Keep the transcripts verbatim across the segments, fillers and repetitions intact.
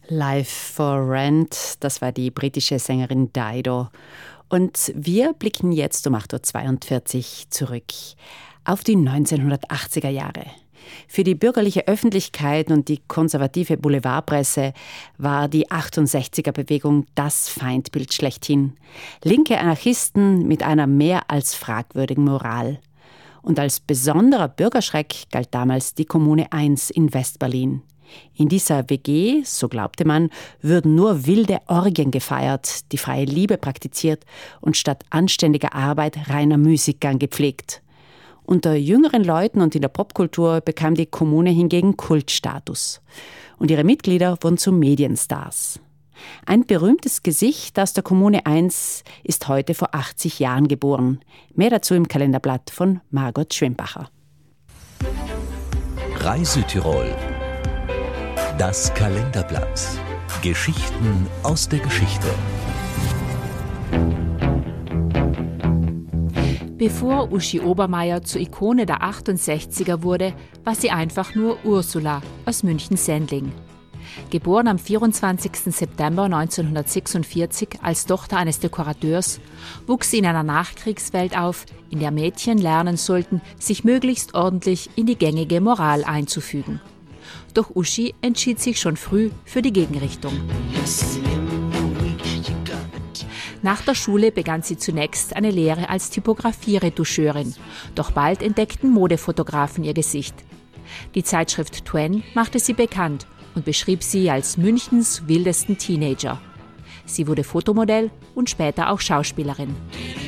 Live for Rent, das war die britische Sängerin Dido. Und wir blicken jetzt um acht Uhr zweiundvierzig zurück auf die neunzehnhundertachtziger Jahre. Für die bürgerliche Öffentlichkeit und die konservative Boulevardpresse war die achtundsechziger-Bewegung das Feindbild schlechthin. Linke Anarchisten mit einer mehr als fragwürdigen Moral. Und als besonderer Bürgerschreck galt damals die Kommune eins in Westberlin. In dieser W G, so glaubte man, würden nur wilde Orgien gefeiert, die freie Liebe praktiziert und statt anständiger Arbeit reiner Müßiggang gepflegt. Unter jüngeren Leuten und in der Popkultur bekam die Kommune hingegen Kultstatus. Und ihre Mitglieder wurden zu Medienstars. Ein berühmtes Gesicht aus der Kommune eins ist heute vor achtzig Jahren geboren. Mehr dazu im Kalenderblatt von Margot Schwembacher. Reise-Tirol. Das Kalenderblatt. Geschichten aus der Geschichte. Bevor Uschi Obermaier zur Ikone der achtundsechziger wurde, war sie einfach nur Ursula aus München-Sendling. Geboren am vierundzwanzigsten September neunzehnhundertsechsundvierzig als Tochter eines Dekorateurs, wuchs sie in einer Nachkriegswelt auf, in der Mädchen lernen sollten, sich möglichst ordentlich in die gängige Moral einzufügen. Doch Uschi entschied sich schon früh für die Gegenrichtung. Nach der Schule begann sie zunächst eine Lehre als Typografie-Retoucheurin. Doch bald entdeckten Modefotografen ihr Gesicht. Die Zeitschrift Twen machte sie bekannt und beschrieb sie als Münchens wildesten Teenager. Sie wurde Fotomodell und später auch Schauspielerin.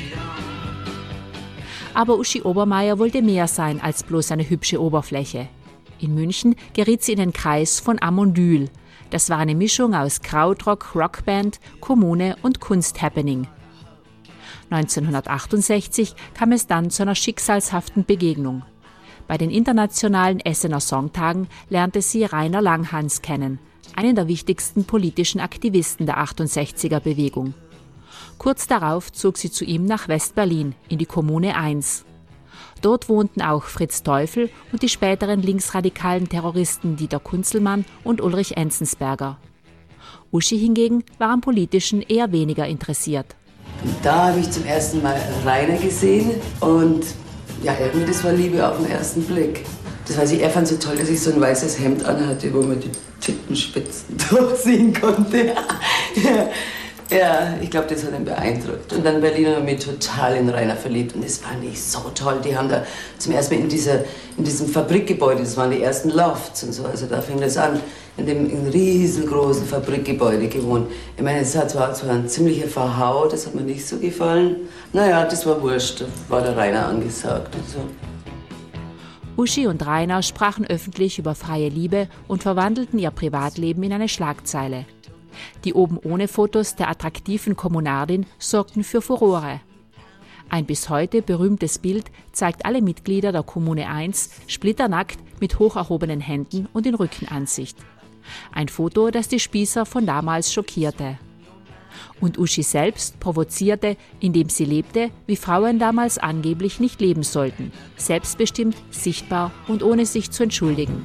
Aber Uschi Obermaier wollte mehr sein als bloß eine hübsche Oberfläche. In München geriet sie in den Kreis von Amondyl. Das war eine Mischung aus Krautrock, Rockband, Kommune und Kunsthappening. neunzehnhundertachtundsechzig kam es dann zu einer schicksalshaften Begegnung. Bei den internationalen Essener Songtagen lernte sie Rainer Langhans kennen, einen der wichtigsten politischen Aktivisten der achtundsechziger-Bewegung. Kurz darauf zog sie zu ihm nach West-Berlin in die Kommune eins. Dort wohnten auch Fritz Teufel und die späteren linksradikalen Terroristen Dieter Kunzelmann und Ulrich Enzensberger. Uschi hingegen war am Politischen eher weniger interessiert. Und da habe ich zum ersten Mal Rainer gesehen und ja, irgendwie das war Liebe auf den ersten Blick. Das weiß ich, er fand so toll, dass ich so ein weißes Hemd anhatte, wo man die Tittenspitzen durchsehen konnte. ja. Ja, ich glaube, das hat ihn beeindruckt. Und dann Berlin hat mich total in Rainer verliebt und das fand ich so toll. Die haben da zum ersten Mal in, dieser, in diesem Fabrikgebäude, das waren die ersten Lofts und so, also da fing das an, in dem in riesengroßen Fabrikgebäude gewohnt. Ich meine, es hat zwar, zwar ein ziemlicher Verhau, das hat mir nicht so gefallen. Naja, das war wurscht, da war der Rainer angesagt und so. Uschi und Rainer sprachen öffentlich über freie Liebe und verwandelten ihr Privatleben in eine Schlagzeile. Die oben-ohne-Fotos der attraktiven Kommunardin sorgten für Furore. Ein bis heute berühmtes Bild zeigt alle Mitglieder der Kommune eins splitternackt mit hoch erhobenen Händen und in Rückenansicht. Ein Foto, das die Spießer von damals schockierte. Und Uschi selbst provozierte, indem sie lebte, wie Frauen damals angeblich nicht leben sollten. Selbstbestimmt, sichtbar und ohne sich zu entschuldigen.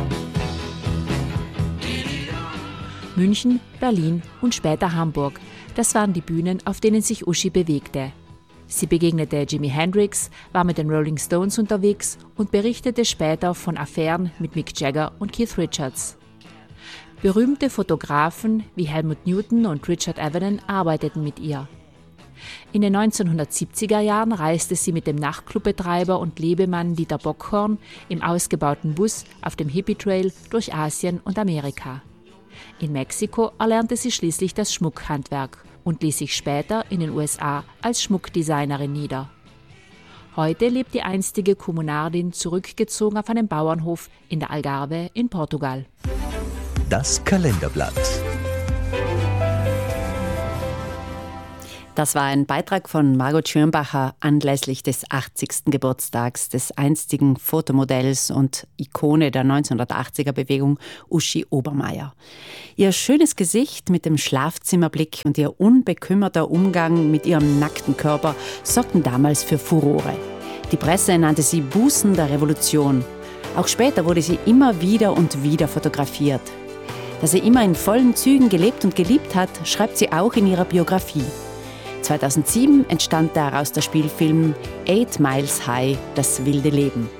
München, Berlin und später Hamburg. Das waren die Bühnen, auf denen sich Uschi bewegte. Sie begegnete Jimi Hendrix, war mit den Rolling Stones unterwegs und berichtete später von Affären mit Mick Jagger und Keith Richards. Berühmte Fotografen wie Helmut Newton und Richard Avedon arbeiteten mit ihr. In den neunzehnhundertsiebziger Jahren reiste sie mit dem Nachtclubbetreiber und Lebemann Dieter Bockhorn im ausgebauten Bus auf dem Hippie Trail durch Asien und Amerika. In Mexiko erlernte sie schließlich das Schmuckhandwerk und ließ sich später in den U S A als Schmuckdesignerin nieder. Heute lebt die einstige Kommunardin zurückgezogen auf einem Bauernhof in der Algarve in Portugal. Das Kalenderblatt. Das war ein Beitrag von Margot Schirmbacher anlässlich des achtzigsten Geburtstags des einstigen Fotomodells und Ikone der neunzehnhundertachtziger-Bewegung Uschi Obermaier. Ihr schönes Gesicht mit dem Schlafzimmerblick und ihr unbekümmerter Umgang mit ihrem nackten Körper sorgten damals für Furore. Die Presse nannte sie Busen der Revolution. Auch später wurde sie immer wieder und wieder fotografiert. Dass er immer in vollen Zügen gelebt und geliebt hat, schreibt sie auch in ihrer Biografie. zweitausendsieben entstand daraus der Spielfilm Eight Miles High – Das wilde Leben.